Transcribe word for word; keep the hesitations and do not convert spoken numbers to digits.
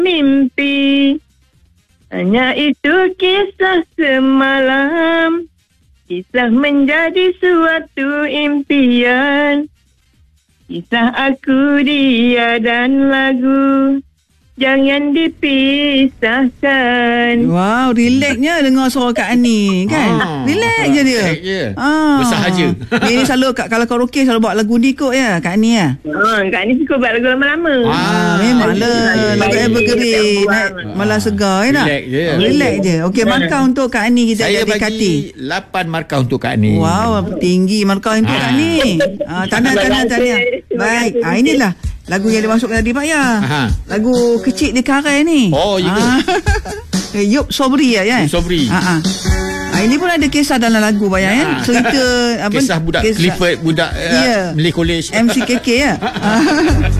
mimpi. Hanya itu kisah semalam. Kisah menjadi suatu impian. Kisah aku, dia dan lagu. Jangan dipisahkan. Wow, relaxnya dengar suara Kak Ani kan? Ah, relax je dia. Relax je. Ah. Bersahaja. Dia ni selalu kalau karaoke selalu bawa lagu ni kot ya, Kak Ani ya. Ha, Kak Ani suka buat lagu lama-lama. Ah, memanglah lagu evergreen, malah segar ya nak. Relax je. Relax je. Okey, markah untuk Kak Ani kita Saya dekati. bagi lapan markah untuk Kak Ani. Wow, tinggi markah untuk Kak Ani. Ah, tanah tanah tanah. Baik. Ah, inilah lagu yang dimasukkan tadi Pak ya. Aha. Lagu kecil ni Karai ni. Oh, ya ke? Ah. Eh, Yup Sobri ya ya. Sobri. Ha ah. Ah, ini pun ada kisah dalam lagu Pak ya. Ah. Cerita apa? Kisah budak kisah, Clifford, budak yeah. uh, Malay College. M C K K ya.